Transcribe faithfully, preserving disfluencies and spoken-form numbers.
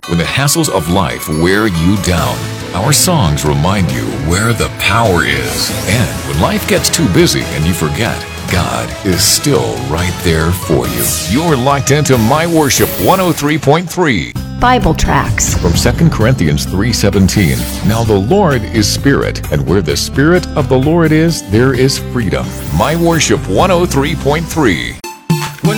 when the hassles of life wear you down, our songs remind you where the power is. And when life gets too busy and you forget, God is still right there for you. You're locked into My Worship one oh three point three. Bible tracts From Second Corinthians three seventeen. Now the Lord is Spirit, and where the Spirit of the Lord is, there is freedom. My Worship one oh three point three.